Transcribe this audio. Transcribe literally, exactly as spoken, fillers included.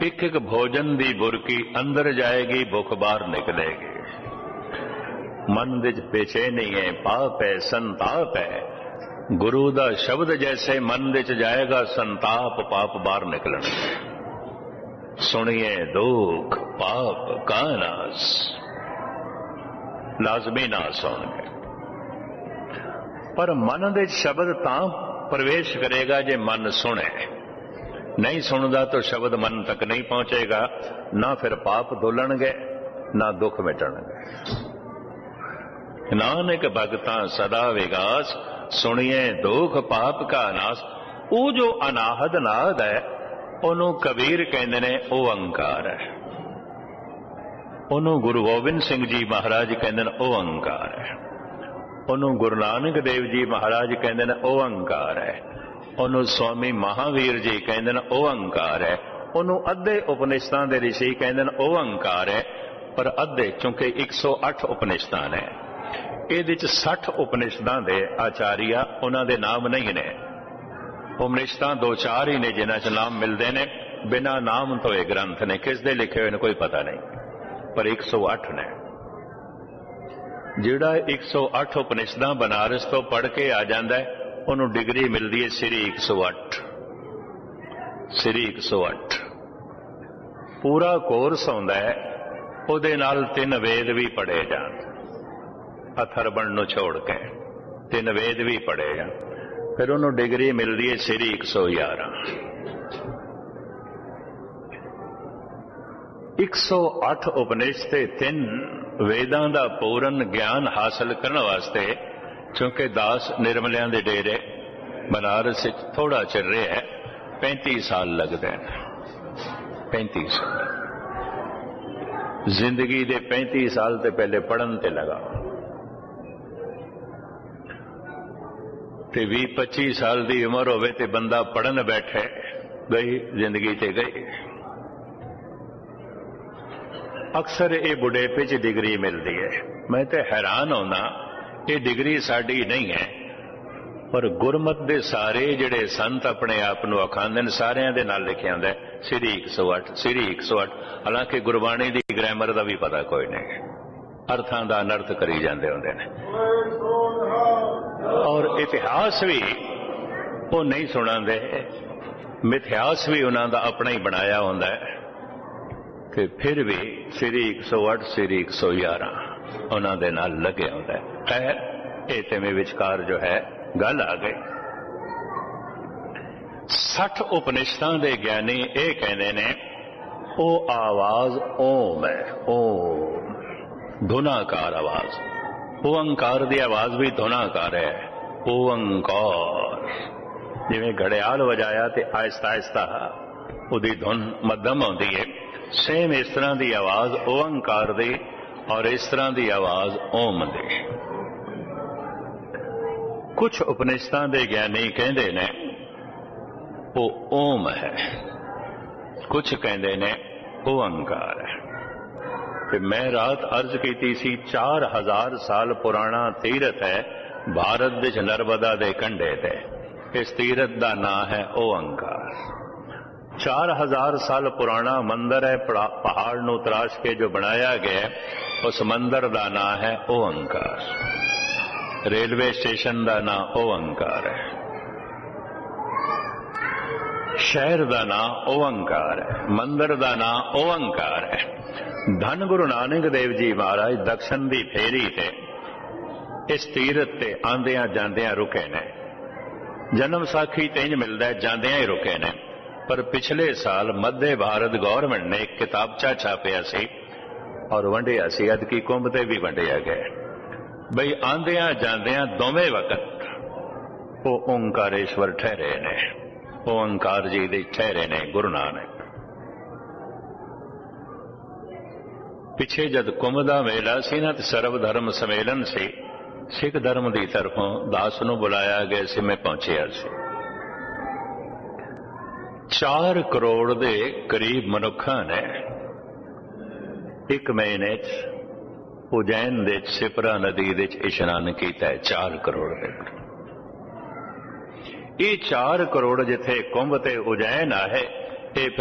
ਇੱਕ ਇੱਕ ਭੋਜਨ ਦੀ ਬੁਰਕੀ ਅੰਦਰ ਜਾਏਗੀ, ਭੁੱਖ ਬਾਹਰ ਨਿਕਲੇਗੀ। ਮਨ ਵਿੱਚ ਬੇਚੈਨੀ ਹੈ, ਪਾਪ ਹੈ, ਸੰਤਾਪ ਹੈ। ਗੁਰੂ ਦਾ ਸ਼ਬਦ ਜੈਸੇ ਮਨ ਵਿੱਚ ਜਾਏਗਾ, ਸੰਤਾਪ ਪਾਪ ਬਾਹਰ ਨਿਕਲਣਗੇ। ਸੁਣੀਏ ਦੁੱਖ ਪਾਪ ਕਾ ਨਾਸ, ਲਾਜ਼ਮੀ ਨਾਸ ਹੋਣਗੇ। ਪਰ ਮਨ ਦੇ ਸ਼ਬਦ ਤਾਂ ਪ੍ਰਵੇਸ਼ ਕਰੇਗਾ ਜੇ ਮਨ ਸੁਣੇ। ਨਹੀਂ ਸੁਣਦਾ ਤਾਂ ਸ਼ਬਦ ਮਨ ਤੱਕ ਨਹੀਂ ਪਹੁੰਚੇਗਾ। ਨਾ ਫਿਰ ਪਾਪ ਧੁਲਣਗੇ, ਨਾ ਦੁੱਖ ਮਿਟਣਗੇ। ਨਾਨਕ ਭਗਤਾਂ ਸਦਾ ਵਿਗਾਸ, ਸੁਣੀਏ ਦੁੱਖ ਪਾਪ ਕਾ ਨਾਸ। ਉਹ ਜੋ ਅਨਾਹਦ ਨਾਦ ਹੈ, ਉਹਨੂੰ ਕਬੀਰ ਕਹਿੰਦੇ ਨੇ ਓੰਕਾਰ ਹੈ। ਉਹਨੂੰ ਗੁਰੂ ਗੋਬਿੰਦ ਸਿੰਘ ਜੀ ਮਹਾਰਾਜ ਕਹਿੰਦੇ ਨੇ ਓੰਕਾਰ ਹੈ। ਉਹਨੂੰ ਗੁਰੂ ਨਾਨਕ ਦੇਵ ਜੀ ਮਹਾਰਾਜ ਕਹਿੰਦੇ ਨੇ ਓੰਕਾਰ ਹੈ। ਉਹਨੂੰ ਸਵਾਮੀ ਮਹਾਵੀਰ ਜੀ ਕਹਿੰਦੇ ਨੇ ਓੰਕਾਰ ਹੈ। ਉਹਨੂੰ ਅੱਧੇ ਉਪਨਿਸ਼ਦਾਂ ਦੇ ਰਿਸ਼ੀ ਕਹਿੰਦੇ ਨੇ ਓੰਕਾਰ ਹੈ। ਪਰ ਅੱਧੇ, ਕਿਉਂਕਿ ਇੱਕ ਸੌ ਅੱਠ ਉਪਨਿਸ਼ਦਾਂ ਨੇ, ਇਹਦੇ ਚ ਸੱਠ ਉਪਨਿਸ਼ਦਾਂ ਦੇ ਆਚਾਰੀਆ, ਉਹਨਾਂ ਦੇ ਨਾਮ ਨਹੀਂ ਨੇ। ਉਪਨਿਸ਼ਦਾਂ ਦੋ ਚਾਰ ਹੀ ਨੇ ਜਿਨ੍ਹਾਂ ਚ ਨਾਮ ਮਿਲਦੇ ਨੇ। ਬਿਨਾਂ ਨਾਮ ਤੋਂ ਇਹ ਗ੍ਰੰਥ ਨੇ, ਕਿਸ ਦੇ ਲਿਖੇ ਹੋਏ ਨੇ ਕੋਈ ਪਤਾ ਨਹੀਂ, ਪਰ ਇੱਕ ਸੌ ਅੱਠ ਨੇ। ਜਿਹੜਾ ਇੱਕ ਸੌ ਅੱਠ ਉਪਨਿਸ਼ਦਾਂ ਬਨਾਰਸ ਤੋਂ ਪੜ੍ਹ ਕੇ ਆ ਜਾਂਦਾ ਹੈ, ਉਹਨੂੰ ਡਿਗਰੀ ਮਿਲਦੀ ਹੈ ਸ੍ਰੀ ਇੱਕ ਸੌ ਅੱਠ। ਸ੍ਰੀ ਇੱਕ ਸੌ ਅੱਠ ਪੂਰਾ ਕੋਰਸ ਆਉਂਦਾ ਹੈ। ਉਹਦੇ ਨਾਲ ਤਿੰਨ ਵੇਦ ਵੀ ਪੜ੍ਹੇ ਜਾਣ, ਅਥਰਵਣ ਨੂੰ ਛੋੜ ਕੇ ਤਿੰਨ ਵੇਦ ਵੀ ਪੜ੍ਹੇ ਜਾਣ, ਫਿਰ ਉਹਨੂੰ ਡਿਗਰੀ ਮਿਲਦੀ ਹੈ ਸ੍ਰੀ ਇੱਕ ਸੌ ਗਿਆਰਾਂ। ਇੱਕ ਸੌ ਅੱਠ ਉਪਨਿਸ਼ਦ ਤੇ ਤਿੰਨ ਵੇਦਾਂ ਦਾ ਪੂਰਨ ਗਿਆਨ ਹਾਸਲ ਕਰਨ ਵਾਸਤੇ, ਕਿਉਂਕਿ ਦਾਸ ਨਿਰਮਲਿਆਂ ਦੇ ਡੇਰੇ ਬਨਾਰਸ ਵਿੱਚ ਥੋੜਾ ਚਿਰ ਰਿਹਾ, ਪੈਂਤੀ ਸਾਲ ਲੱਗਦੇ ਨੇ। ਪੈਂਤੀ ਸਾਲ ਜ਼ਿੰਦਗੀ ਦੇ ਪੈਂਤੀ ਸਾਲ ਤੇ ਪਹਿਲੇ ਪੜ੍ਹਨ ਤੇ ਲਗਾ, ਤੇ ਵੀਹ ਪੱਚੀ ਸਾਲ ਦੀ ਉਮਰ ਹੋਵੇ ਤੇ ਬੰਦਾ ਪੜ੍ਹਨ ਬੈਠੇ, ਗਈ ਜ਼ਿੰਦਗੀ ਤੇ ਗਈ। ਅਕਸਰ ਇਹ ਬੁਢੇਪੇ 'ਚ ਡਿਗਰੀ ਮਿਲਦੀ ਹੈ। ਮੈਂ ਤੇ ਹੈਰਾਨ ਹੋਣਾ, ਇਹ ਡਿਗਰੀ ਸਾਡੀ ਨਹੀਂ ਹੈ, ਪਰ ਗੁਰਮਤ ਦੇ ਸਾਰੇ ਜਿਹੜੇ ਸੰਤ ਆਪਣੇ ਆਪ ਨੂੰ ਅਖਾਂਦੇ ਨੇ, ਸਾਰਿਆਂ ਦੇ ਨਾਲ ਲਿਖਿਆ ਹੁੰਦਾ ਸ੍ਰੀ ਇੱਕ ਸੌ ਅੱਠ, ਸ੍ਰੀ ਇੱਕ ਸੌ ਅੱਠ। ਹਾਲਾਂਕਿ ਗੁਰਬਾਣੀ ਦੀ ਗ੍ਰਾਮਰ ਦਾ ਵੀ ਪਤਾ ਕੋਈ ਨਹੀਂ, ਅਰਥਾਂ ਦਾ ਅਨਰਥ ਕਰੀ ਜਾਂਦੇ ਹੁੰਦੇ ਨੇ। ਔਰ ਇਤਿਹਾਸ ਵੀ ਉਹ ਨਹੀਂ ਸੁਣਾਉਂਦੇ, ਮਿਥਿਹਾਸ ਵੀ ਉਹਨਾਂ ਦਾ ਆਪਣਾ ਹੀ ਬਣਾਇਆ ਹੁੰਦਾ ਹੈ। ਤੇ ਫਿਰ ਵੀ ਸ੍ਰੀ ਇੱਕ ਸੌ ਅੱਠ, ਸ੍ਰੀ ਇੱਕ ਸੌ ਗਿਆਰਾਂ ਉਹਨਾਂ ਦੇ ਨਾਲ ਲੱਗਿਆ ਹੁੰਦਾ ਹੈ। ਖੈਰ, ਇਹ ਤੇ ਮੇ ਵਿਚਕਾਰ ਜੋ ਹੈ ਗੱਲ ਆ ਗਈ। ਸੱਠ ਉਪਨਿਸ਼ਦਾਂ ਦੇ ਗਿਆਨੀ ਇਹ ਕਹਿੰਦੇ ਨੇ, ਉਹ ਆਵਾਜ਼ ਓਮ ਹੈ। ਓਮ ਧੁਨਾਕਾਰ ਆਵਾਜ਼, ਓੰਕਾਰ ਦੀ ਆਵਾਜ਼ ਵੀ ਧੁਨਾਕਾਰ ਹੈ। ਓੰਕਾਰ ਜਿਵੇਂ ਘੜਿਆਲ ਵਜਾਇਆ ਤੇ ਆਹਿਸਤਾ ਆਹਿਸਤਾ ਉਹਦੀ ਧੁਨ ਮੱਧਮ ਆਉਂਦੀ ਹੈ, ਸੇਮ ਇਸ ਤਰ੍ਹਾਂ ਦੀ ਆਵਾਜ਼ ਓੰਕਾਰ ਦੀ, ਔਰ ਇਸ ਤਰ੍ਹਾਂ ਦੀ ਆਵਾਜ਼ ਓਮ ਦੀ। ਕੁਝ ਉਪਨਿਸ਼ਦਾਂ ਦੇ ਗਿਆਨੀ ਕਹਿੰਦੇ ਨੇ ਉਹ ਓਮ ਹੈ, ਕੁਝ ਕਹਿੰਦੇ ਨੇ ਓੰਕਾਰ ਹੈ। ਤੇ ਮੈਂ ਰਾਤ ਅਰਜ਼ ਕੀਤੀ ਸੀ, ਚਾਰ ਹਜ਼ਾਰ ਸਾਲ ਪੁਰਾਣਾ ਤੀਰਥ ਹੈ ਭਾਰਤ ਵਿੱਚ, ਨਰਮਦਾ ਦੇ ਕੰਢੇ ਤੇ। ਇਸ ਤੀਰਥ ਦਾ ਨਾਂ ਹੈ ਓੰਕਾਰ। ਚਾਰ ਹਜ਼ਾਰ ਸਾਲ ਪੁਰਾਣਾ ਮੰਦਰ ਹੈ, ਪਹਾੜ ਨੂੰ ਤਰਾਸ਼ ਕੇ ਜੋ ਬਣਾਇਆ ਗਿਆ, ਉਸ ਮੰਦਰ ਦਾ ਨਾਂ ਹੈ ਓੰਕਾਰ। ਰੇਲਵੇ ਸਟੇਸ਼ਨ ਦਾ ਨਾਂ ਓੰਕਾਰ ਹੈ, ਸ਼ਹਿਰ ਦਾ ਨਾਂ ਓੰਕਾਰ ਹੈ, ਮੰਦਰ ਦਾ ਨਾਂ ਓੰਕਾਰ ਹੈ। ਧੰਨ ਗੁਰੂ ਨਾਨਕ ਦੇਵ ਜੀ ਮਹਾਰਾਜ ਦਕਸ਼ਨ ਦੀ ਫੇਰੀ ਤੇ ਇਸ ਤੀਰਥ ਤੇ ਆਂਦਿਆਂ ਜਾਂਦਿਆਂ ਰੁਕੇ ਨੇ। ਜਨਮ ਸਾਖੀ ਤੇ ਇੰਜ ਮਿਲਦਾ ਹੈ, ਜਾਂਦਿਆਂ ਹੀ ਰੁਕੇ ਨੇ। ਪਰ ਪਿਛਲੇ ਸਾਲ ਮੱਧੇ ਭਾਰਤ ਗੌਰਮੈਂਟ ਨੇ ਇੱਕ ਕਿਤਾਬਚਾ ਛਾਪਿਆ ਸੀ ਔਰ ਵੰਡਿਆ ਸੀ, ਅਦਕੀ ਕੁੰਭ ਤੇ ਵੀ ਵੰਡਿਆ ਗਿਆ, ਬਈ ਆਂਦਿਆਂ ਜਾਂਦਿਆਂ ਦੋਵੇਂ ਵਕਤ ਉਹ ਓੰਕਾਰੇਸ਼ਵਰ ਠਹਿਰੇ ਨੇ, ਓੰਕਾਰ ਜੀ ਦੇ ਠਹਿਰੇ ਨੇ ਗੁਰੂ ਨਾਨਕ। ਪਿੱਛੇ ਜਦ ਕੁੰਭ ਦਾ ਮੇਲਾ ਸੀ ਨਾ, ਤੇ ਸਰਵ ਧਰਮ ਸੰਮੇਲਨ ਸੀ, ਸਿੱਖ ਧਰਮ ਦੀ ਤਰਫੋਂ ਦਾਸ ਨੂੰ ਬੁਲਾਇਆ ਗਿਆ ਸੀ, ਮੈਂ ਪਹੁੰਚਿਆ ਸੀ। ਚਾਰ ਕਰੋੜ ਦੇ ਕਰੀਬ ਮਨੁੱਖਾਂ ਨੇ ਇੱਕ ਮਹੀਨੇ 'ਚ ਉਜੈਨ ਦੇ ਸਿਪਰਾ ਨਦੀ ਦੇ 'ਚ ਇਸ਼ਨਾਨ ਕੀਤਾ ਹੈ। ਚਾਰ ਕਰੋੜ ਦੇ, ਇਹ ਚਾਰ ਕਰੋੜ ਜਿੱਥੇ ਕੁੰਭ ਤੇ ਉਜੈਨ ਹੈ, ਇਹ